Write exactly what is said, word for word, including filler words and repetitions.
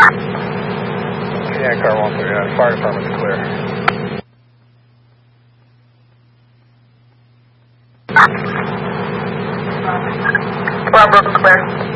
Yeah, car one thirty-nine, fire department's clear. Robert, clear.